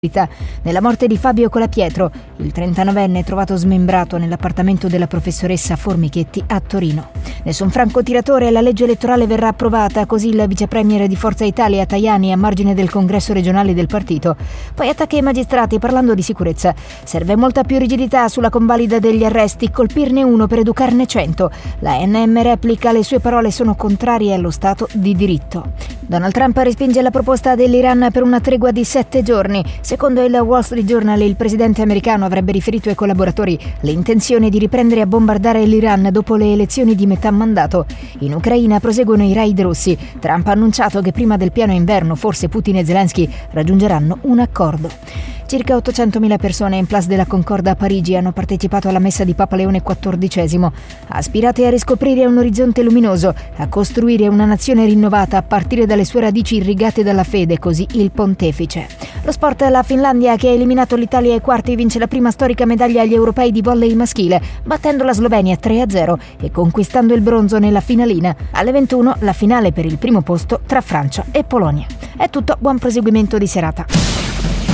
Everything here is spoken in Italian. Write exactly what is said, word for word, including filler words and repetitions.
nella morte di Fabio Colapietro, il trentanovenne trovato smembrato nell'appartamento della professoressa Formichetti a Torino. Nessun francotiratore, la legge elettorale verrà approvata, così il vicepremier di Forza Italia Tajani a margine del congresso regionale del partito. Poi attacca i magistrati parlando di sicurezza. Serve molta più rigidità sulla convalida degli arresti, colpirne uno per educarne cento. La A N M replica, le sue parole sono contrarie allo Stato di diritto. Donald Trump respinge la proposta dell'Iran per una tregua di sette giorni. Secondo il Wall Street Journal, il presidente americano avrebbe riferito ai collaboratori l'intenzione di riprendere a bombardare l'Iran dopo le elezioni di metà mandato. In Ucraina proseguono i raid russi. Trump ha annunciato che prima del pieno inverno forse Putin e Zelensky raggiungeranno un accordo. Circa ottocentomila persone in Place de la Concorde a Parigi hanno partecipato alla messa di Papa Leone quattordicesimo, aspirate a riscoprire un orizzonte luminoso, a costruire una nazione rinnovata a partire dalle sue radici irrigate dalla fede, così il pontefice. Lo sport, la Finlandia, che ha eliminato l'Italia ai quarti, vince la prima storica medaglia agli europei di volley maschile, battendo la Slovenia tre a zero e conquistando il bronzo nella finalina. Alle ventuno la finale per il primo posto tra Francia e Polonia. È tutto, buon proseguimento di serata.